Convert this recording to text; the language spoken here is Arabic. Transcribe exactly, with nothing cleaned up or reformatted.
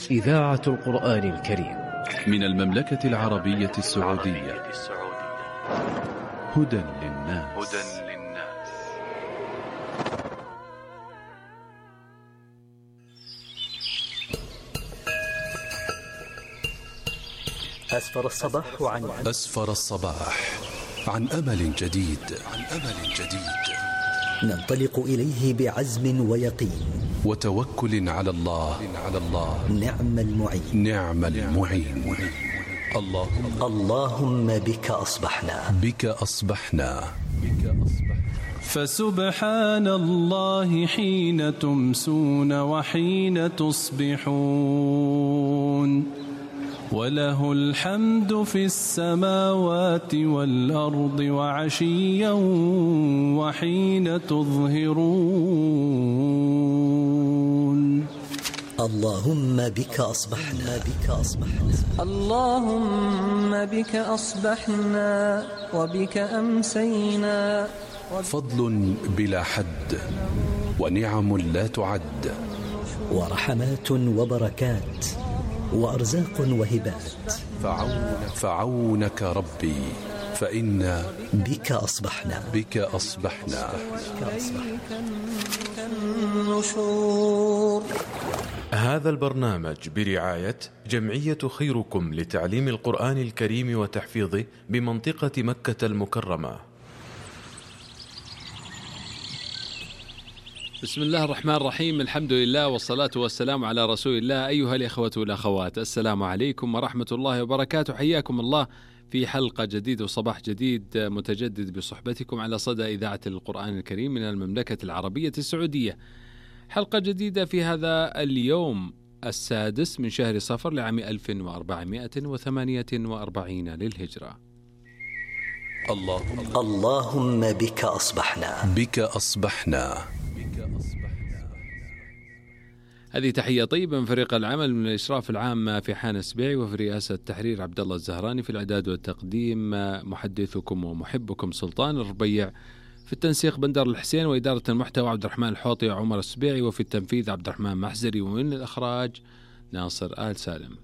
إذاعة القرآن الكريم من المملكة العربية السعودية. هدى للناس. أسفر الصباح عن أسفر الصباح عن أمل جديد. عن أمل جديد ننطلق إليه بعزم ويقين وتوكل على الله. على الله نعم المعين. نعم المعين. اللهم اللهم بك أصبحنا. بك أصبحنا. بك أصبحنا. فسبحان الله حين تمسون وحين تصبحون، وله الحمد في السماوات والأرض وعشيا وحين تظهرون. اللهم بك أصبحنا. بك أصبحنا. اللهم بك أصبحنا وبك أمسينا. فضل بلا حد ونعم لا تعد، ورحمات وبركات وأرزاق وهبات. فعونك, فعونك ربي فإنا بك أصبحنا. بك أصبحنا. هذا البرنامج برعاية جمعية خيركم لتعليم القرآن الكريم وتحفيظه بمنطقة مكة المكرمة. بسم الله الرحمن الرحيم، الحمد لله والصلاة والسلام على رسول الله. أيها الإخوة والأخوات، السلام عليكم ورحمة الله وبركاته. حياكم الله في حلقة جديدة وصباح جديد متجدد بصحبتكم على صدى إذاعة القرآن الكريم من المملكة العربية السعودية. حلقة جديدة في هذا اليوم السادس من شهر صفر لعام ألف وأربعمائة وثمانية وأربعين للهجرة. اللهم اللهم بك أصبحنا. بك أصبحنا. هذه تحية طيبة من فريق العمل من الإشراف العام في حان السبيعي، وفي رئاسة التحرير عبد الله الزهراني، في الإعداد والتقديم محدثكم ومحبكم سلطان الربيع، في التنسيق بندر الحسين، وإدارة المحتوى عبد الرحمن الحوطي وعمر السبيعي، وفي التنفيذ عبد الرحمن محزري، ومن الإخراج ناصر آل سالم.